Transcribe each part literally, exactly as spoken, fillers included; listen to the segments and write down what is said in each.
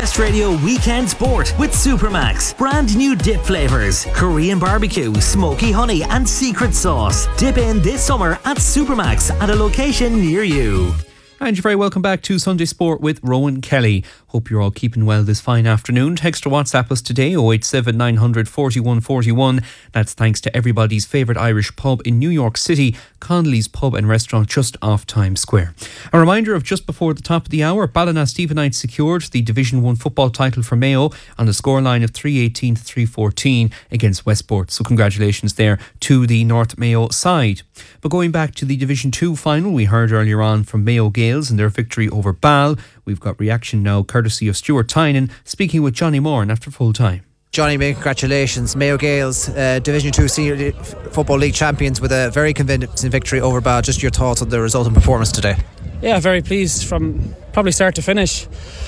West Radio Weekend Sport with Supermax. Brand new dip flavours: Korean barbecue, smoky honey and secret sauce. Dip in this summer at Supermax at a location near you. And you're very welcome back to Sunday Sport with Rowan Kelly. Hope you're all keeping well this fine afternoon. Text or WhatsApp us today oh eight seven nine hundred forty-one forty-one. That's thanks to everybody's favourite Irish pub in New York City, Connolly's Pub and Restaurant, just off Times Square. A reminder of just before the top of the hour, Ballina-Stevenite secured the Division one football title for Mayo on a scoreline of three eighteen to three fourteen against Westport. So congratulations there to the North Mayo side. But going back to the Division two final, we heard earlier on from Mayo Gales and their victory over Ball. We've got reaction now courtesy of Stuart Tynan speaking with Johnny Moran after full time. Johnny, mate, congratulations. Mayo Gales, uh, Division two Senior Football League champions with a very convincing victory over Ball. Just your thoughts on the resulting performance today? Yeah, very pleased from probably start to finish.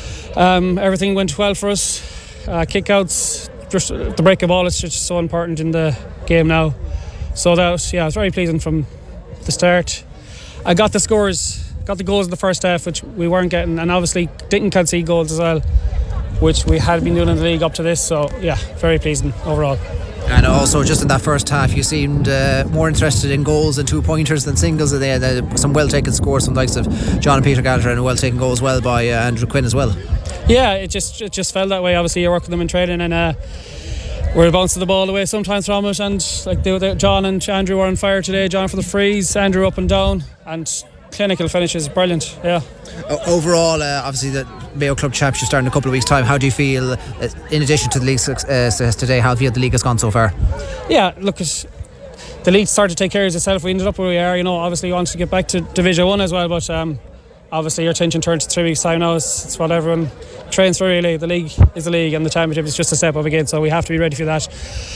Um, everything went well for us. Uh, kickouts, just the break of ball is just so important in the game now. So that was, yeah, it was very pleasing from the start. I got the scores, got the goals in the first half, which we weren't getting, and obviously didn't concede goals as well, which we had been doing in the league up to this. So yeah, very pleasing overall. And also, just in that first half, you seemed uh, more interested in goals and two pointers than singles. They had uh, some well taken scores from the likes of John and Peter Gallagher, and a well taken goal as well by uh, Andrew Quinn as well. Yeah, it just it just felt that way. Obviously, you work with them in training, and uh, we're bouncing the ball away sometimes from it. And like they, they, John and Andrew were on fire today. John for the frees, Andrew up and down, and clinical finishes, brilliant. Yeah. Overall, uh, obviously the Mayo Club Championship starting in a couple of weeks' time. How do you feel, uh, in addition to the league success today, how have you the league has gone so far? Yeah, look, it's, the league started to take care of itself. We ended up where we are. You know, obviously you want to get back to Division One as well, but um, obviously your attention turns to three weeks' time now. It's, it's what everyone trains for, really. The league is the league, and the championship is just a step up again. So we have to be ready for that,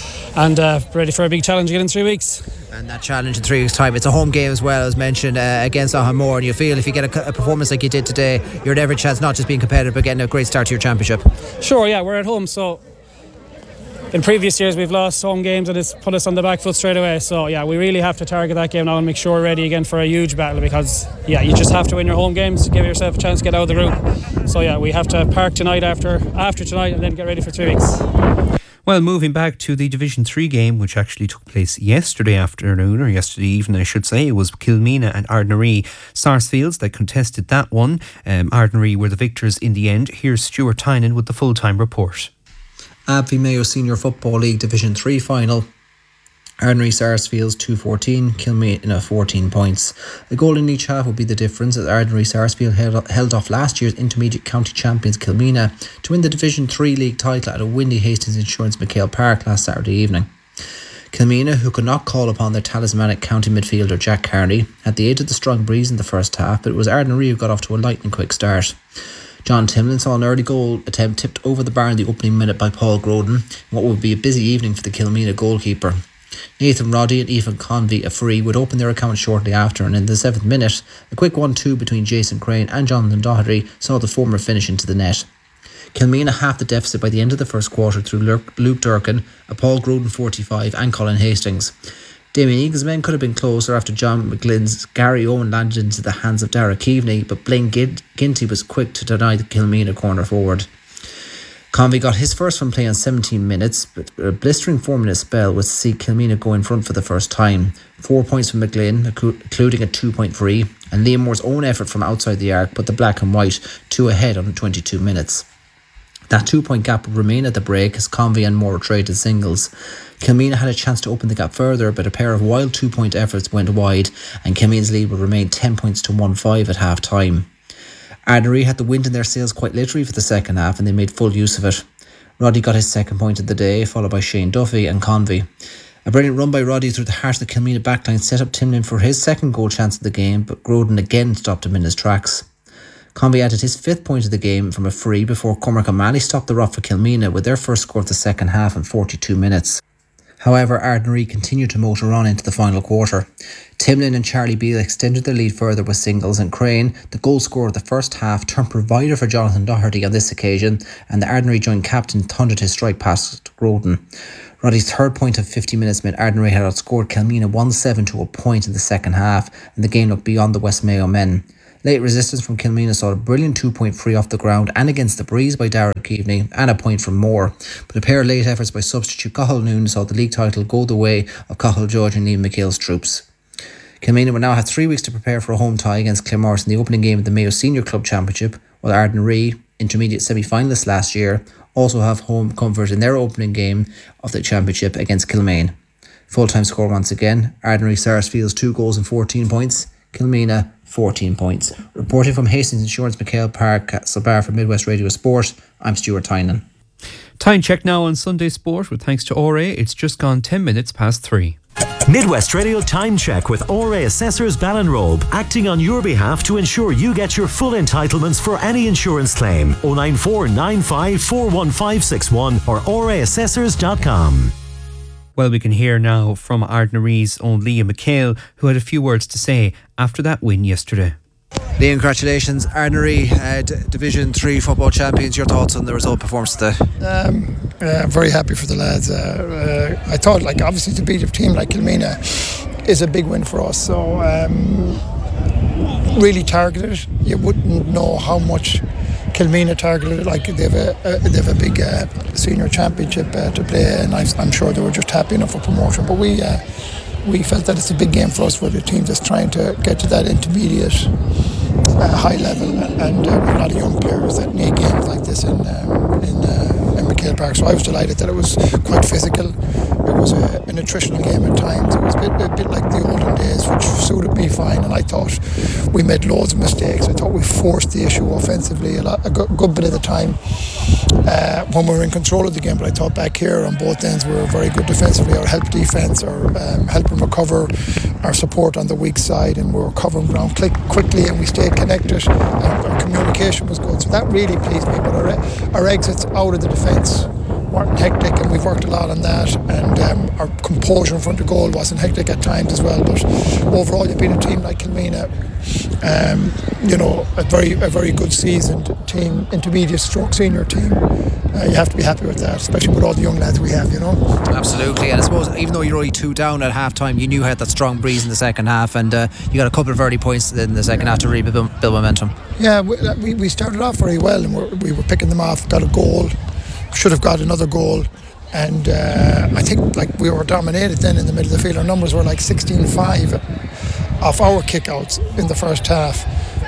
and uh, ready for a big challenge again in three weeks. And that challenge in three weeks' time, it's a home game as well, as mentioned, uh, against Ahamore. And you feel if you get a, a performance like you did today, you're at every chance not just being competitive, but getting a great start to your championship. Sure, yeah, we're at home, so in previous years we've lost home games and it's put us on the back foot straight away. So yeah, we really have to target that game now and make sure we're ready again for a huge battle, because yeah, you just have to win your home games to give yourself a chance to get out of the group. So yeah, we have to park tonight after after tonight and then get ready for three weeks. Well, moving back to the Division three game, which actually took place yesterday afternoon, or yesterday evening I should say. It was Kilmena and Ardnaree Sarsfields that contested that one. Um, Ardnaree were the victors in the end. Here's Stuart Tynan with the full-time report. Abbey Mayo Senior Football League Division three final. Ardnaree Sarsfields two fourteen, Kilmena fourteen points. A goal in each half would be the difference, as Ardnaree Sarsfield held, held off last year's intermediate county champions Kilmena to win the Division three league title at a windy Hastings Insurance McHale Park last Saturday evening. Kilmena, who could not call upon their talismanic county midfielder Jack Carney, had the aid of the strong breeze in the first half, but it was Ardnaree who got off to a lightning quick start. John Timlin saw an early goal attempt tipped over the bar in the opening minute by Paul Groden, in what would be a busy evening for the Kilmena goalkeeper. Nathan Roddy and Ethan Convey, a free, would open their account shortly after, and in the seventh minute, a quick one two between Jason Crane and Jonathan Doherty saw the former finish into the net. Kilmena halved the deficit by the end of the first quarter through Luke Durkin, a Paul Groden forty-five and Colin Hastings. Damien Egan's men could have been closer after John McGlynn's Gary Owen landed into the hands of Dara Keaveney, but Blaine Ginty was quick to deny the Kilmena corner forward. Convey got his first from play on seventeen minutes, but a blistering four minute spell was to see Kilmena go in front for the first time. Four points from McGlynn, including a two point free, and Liam Moore's own effort from outside the arc put the black and white two ahead on twenty-two minutes. That two point gap would remain at the break as Convey and Moore traded singles. Kilmena had a chance to open the gap further, but a pair of wild two point efforts went wide, and Kilmena's lead would remain ten points to one five at half time. Ardnaree had the wind in their sails quite literally for the second half, and they made full use of it. Roddy got his second point of the day, followed by Shane Duffy and Convey. A brilliant run by Roddy through the heart of the Kilmena backline set up Timlin for his second goal chance of the game, but Groden again stopped him in his tracks. Convey added his fifth point of the game from a free before Cormac O'Malley stopped the rot for Kilmena with their first score of the second half in forty-two minutes. However, Ardnaree continued to motor on into the final quarter. Timlin and Charlie Beale extended their lead further with singles, and Crane, the goal scorer of the first half, turned provider for Jonathan Doherty on this occasion, and the Ardnaree joint captain thundered his strike past Groden. Roddy's third point of fifty minutes meant Ardnaree had outscored Kilmena one seven to a point in the second half, and the game looked beyond the West Mayo men. Late resistance from Kilmena saw a brilliant two-point free off the ground and against the breeze by Darragh Keaveney and a point from Moore. But a pair of late efforts by substitute Cathal Noon saw the league title go the way of Cathal Judge and Liam McHale's troops. Kilmena will now have three weeks to prepare for a home tie against Claremorris in the opening game of the Mayo Senior Club Championship, while Ardnaree, intermediate semi-finalists last year, also have home comfort in their opening game of the championship against Kilmaine. Full-time score once again, Ardnaree Sarsfields two goals and fourteen points, Kilmena fourteen points. Reporting from Hastings Insurance, McHale Park, Castlebar for Midwest Radio Sport, I'm Stuart Tynan. Time check now on Sunday Sport with thanks to O R A. It's just gone ten minutes past three. Midwest Radio Time Check with O R A Assessors Ballinrobe, acting on your behalf to ensure you get your full entitlements for any insurance claim. oh nine four nine five four one five six one or o r a assessors dot com. Well, we can hear now from Ardnaree's own Liam McHale, who had a few words to say after that win yesterday. Liam, congratulations. Ardnaree, uh, D- Division three football champions. Your thoughts on the result performance today? Um, uh, I'm very happy for the lads. Uh, uh, I thought, like, obviously to beat a team like Kilmena is a big win for us. So, um, really targeted. You wouldn't know how much Kilmena targeted. Like, they have a, a they have a big uh, senior championship uh, to play, and I, I'm sure they were just happy enough for promotion. But we. Uh, We felt that it's a big game for us for the team that's trying to get to that intermediate uh, high level, and uh, we have a lot of young players that need games like this in um, in, uh, in McHale Park. So I was delighted that it was quite physical. It was a, an attritional game at times. It was a bit, a bit like the olden days, which suited me fine. And I thought we made loads of mistakes. I thought we forced the issue offensively a, lot, a good, good bit of the time uh, when we were in control of the game. But I thought back here on both ends we were very good defensively. Our help defence, our um, helping recover, our support on the weak side, and we were covering ground click quickly, and we stayed connected. And our communication was good. So that really pleased me. But our, our exits out of the defence weren't hectic, and we've worked a lot on that, and um, our composure in front of goal wasn't hectic at times as well. But overall, you've been a team like Kilmena, um, you know, a very a very good seasoned team, intermediate stroke senior team. Uh, you have to be happy with that, especially with all the young lads we have, you know. Absolutely, and I suppose even though you're only two down at half time, you knew you had that strong breeze in the second half, and uh, you got a couple of early points in the second half to really build, build momentum. Yeah, we, we started off very well, and we're, we were picking them off, got a goal, should have got another goal, and uh, I think like we were dominated then in the middle of the field. Our numbers were like sixteen five off our kickouts in the first half,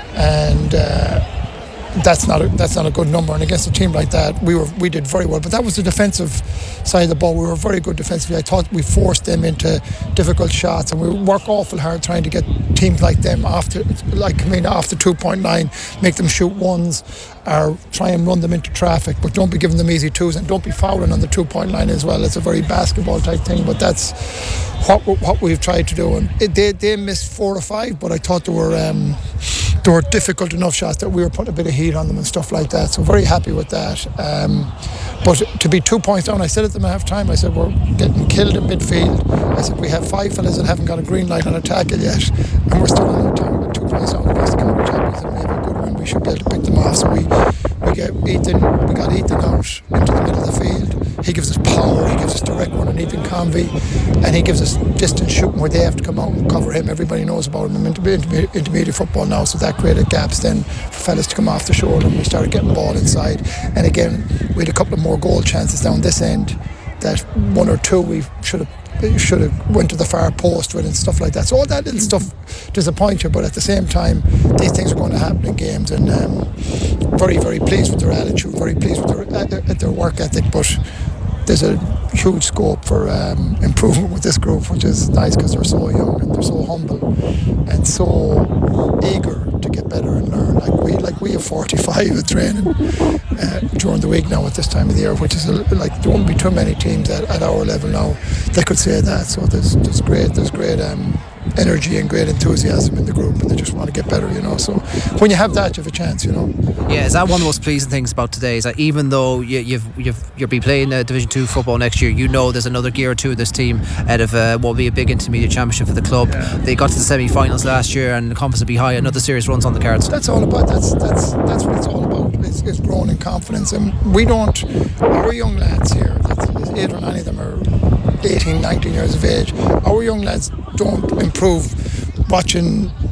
and uh, that's not a, that's not a good number. And against a team like that, we were we did very well. But that was the defensive side of the ball. We were very good defensively. I thought we forced them into difficult shots, and we work awful hard trying to get teams like them after, like Kilmena after two point nine, make them shoot ones, or try and run them into traffic. But don't be giving them easy twos, and don't be fouling on the two point line as well. It's a very basketball type thing, but that's what what we've tried to do. And it, they they missed four or five, but I thought they were um, they were difficult enough shots that we were putting a bit of heat on them and stuff like that. So very happy with that. Um, but to be two points down, I said at the half time, I said we're getting killed in midfield. I said we have five fellas that haven't got a green light on a tackle yet, and we're still in time with two points down against the counter champions, and we have a good win. We should be able to pick them off. So we we get Ethan, we got Ethan out into the middle of the field. He gives us power, he gives us direct run, and Ethan Convey, and he gives us distance shooting where they have to come out and cover him. Everybody knows about him in intermediate, intermediate football now, so that created gaps then for fellas to come off the shoulder, and we started getting the ball inside. And again, we had a couple of more goal chances down this end, that one or two we should have should have went to the far post with and stuff like that. So all that little stuff disappoints you, but at the same time these things are going to happen in games, and um, very very pleased with their attitude, very pleased with their, uh, their work ethic. But there's a huge scope for um, improvement with this group, which is nice because they're so young and they're so humble and so eager to get better and learn. Like we, like we have forty-five at training uh, during the week now at this time of the year, which is a, like there won't be too many teams at, at our level now that could say that. So there's there's great there's great um, energy and great enthusiasm in the group, and they just want to get better, you know. So when you have that, you have a chance, you know. Yeah, is that one of the most pleasing things about today? Is that even though you, you've you've you'll be playing uh, Division Two football next year, you know there's another gear or two of this team out of uh, what will be a big intermediate championship for the club. Yeah. They got to the semi-finals last year, and the confidence will be high. Another serious runs on the cards. That's all about. That's that's that's what it's all about. It's, it's growing in confidence, and we don't. Our young lads here, that's eight or nine of them are eighteen, nineteen years of age. Our young lads don't improve watching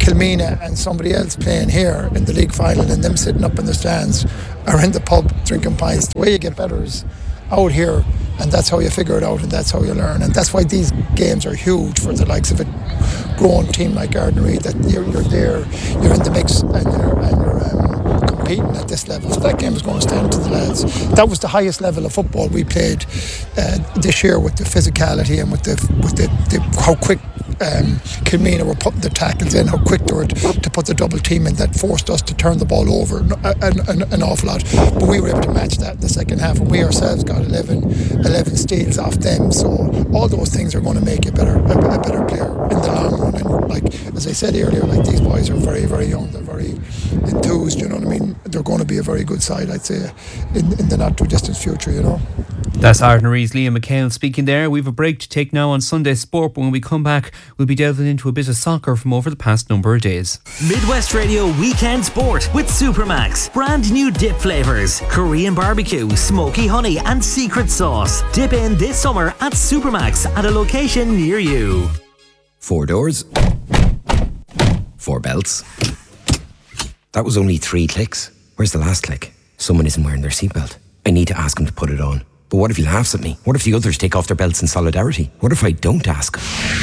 Kilmina and somebody else playing here in the league final and them sitting up in the stands or in the pub drinking pints. The way you get better is out here, and that's how you figure it out, and that's how you learn. And that's why these games are huge for the likes of a growing team like Ardnaree, that you're, you're there, you're in the mix, and you're, and you're um, competing at this level. So that game is going to stand to the lads. That was the highest level of football we played uh, this year, with the physicality and with the with the, the how quick um, Kilmina were putting the tackles in, how quick they were to, to put the double team in, that forced us to turn the ball over an, an, an awful lot. But we were able to match that in the second half, and we ourselves got eleven, eleven steals off them. So all those things are going to make you better, a, a better player in the long run. And like as I said earlier, like these boys are very, very young. They're very enthused. You know what I mean? They're going to be a very good side, I'd say, in, in the not too distant future. You know. That's Ardnaree's Liam McHale speaking there. We have a break to take now on Sunday Sport, but when we come back, we'll be delving into a bit of soccer from over the past number of days. Midwest Radio Weekend Sport with Supermax. Brand new dip flavours, Korean barbecue, smoky honey and secret sauce. Dip in this summer at Supermax at a location near you. Four doors. Four belts. That was only three clicks. Where's the last click? Someone isn't wearing their seatbelt. I need to ask him to put it on. But what if he laughs at me? What if the others take off their belts in solidarity? What if I don't ask?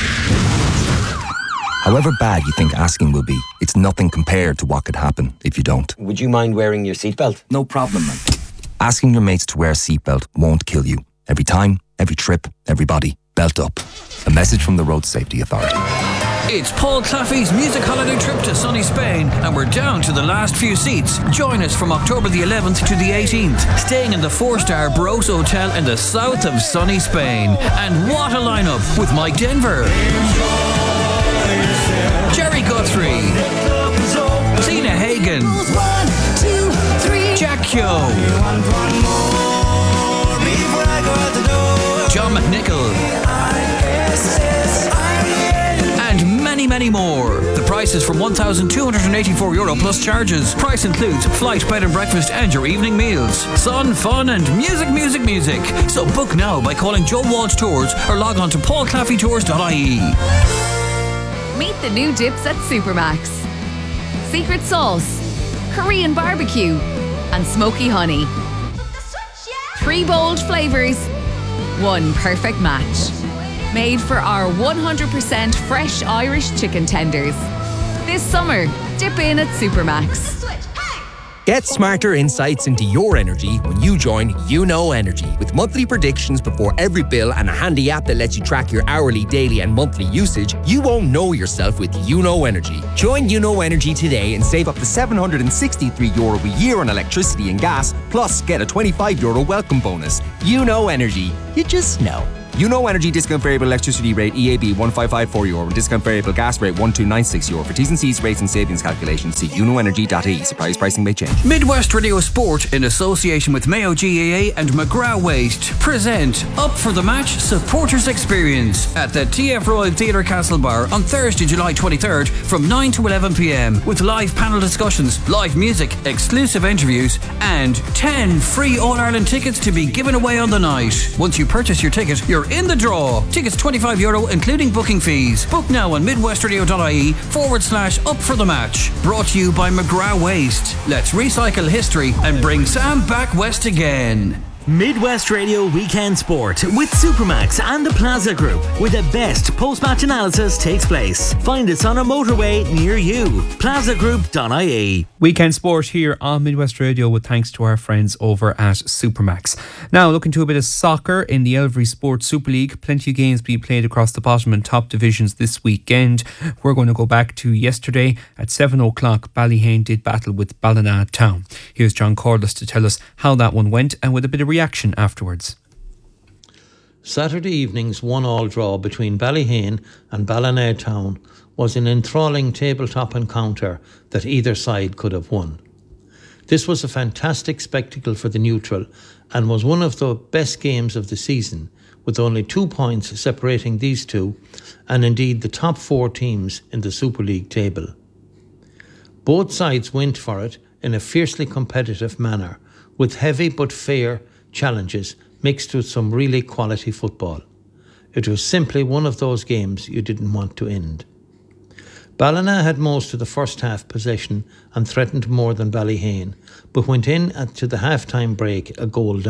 However bad you think asking will be, it's nothing compared to what could happen if you don't. Would you mind wearing your seatbelt? No problem, man. Asking your mates to wear a seatbelt won't kill you. Every time, every trip, everybody, belt up. A message from the Road Safety Authority. It's Paul Claffey's music holiday trip to sunny Spain, and we're down to the last few seats. Join us from October the eleventh to the eighteenth, staying in the four-star Bros Hotel in the south of sunny Spain. And what a lineup with Mike Denver, Jerry Guthrie, Tina Hagen, Jack Kyo, John McNichol, and many, many more. The price is from one thousand two hundred eighty-four euro plus charges. Price includes flight, bed and breakfast and your evening meals. Sun, fun and music, music, music. So book now by calling Joe Walsh Tours or log on to paul claffey tours dot I E. Meet the new dips at Supermax. Secret sauce, Korean barbecue and smoky honey. Three bold flavours, one perfect match. Made for our one hundred percent fresh Irish chicken tenders. This summer, dip in at Supermax. Get smarter insights into your energy when you join YouKnow Energy. With monthly predictions before every bill and a handy app that lets you track your hourly, daily and monthly usage, you won't know yourself with YouKnow Energy. Join YouKnow Energy today and save up to seven hundred sixty-three euro a year on electricity and gas, plus get a twenty-five euro welcome bonus. YouKnow Energy. You just know. YouKnow Energy discount variable electricity rate E A B one five five four euro and discount variable gas rate one two nine six euro. For T's and C's, rates and savings calculations, see you know energy dot I E. Surprise pricing may change. Midwest Radio Sport, in association with Mayo G A A and McGrath Waste, present Up for the Match Supporters Experience at the T F Royal Theatre Castlebar on Thursday, July twenty-third from nine to eleven p.m. with live panel discussions, live music, exclusive interviews and ten free All-Ireland tickets to be given away on the night. Once you purchase your ticket, you're in the draw. Tickets twenty-five euro including booking fees. Book now on midwestradio dot I E forward slash up for the match. Brought to you by McGrath Waste. Let's recycle history and bring Sam back west again. Midwest Radio Weekend Sport with Supermax and the Plaza Group, where the best post-match analysis takes place. Find us on a motorway near you. plaza group dot I E. Weekend Sport here on Midwest Radio with thanks to our friends over at Supermax. Now looking to a bit of soccer in the Elvery Sports Super League. Plenty of games being played across the bottom and top divisions this weekend. We're going to go back to yesterday at seven o'clock. Ballyhane did battle with Ballina Town. Here's John Corliss to tell us how that one went and with a bit of reaction afterwards. Saturday evening's one-all draw between Ballyhane and Ballina Town was an enthralling tabletop encounter that either side could have won. This was a fantastic spectacle for the neutral and was one of the best games of the season, with only two points separating these two and indeed the top four teams in the Super League table. Both sides went for it in a fiercely competitive manner, with heavy but fair challenges mixed with some really quality football. It was simply one of those games you didn't want to end. Ballina had most of the first half possession and threatened more than Ballyhane, but went in at, to the half-time break a goal down.